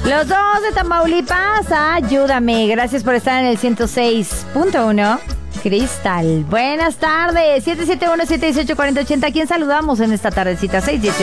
Los dos de Tamaulipas, ayúdame. Gracias por estar en el 106.1. Cristal. Buenas tardes. 771-718-4080. ¿A quién saludamos en esta tardecita? 618.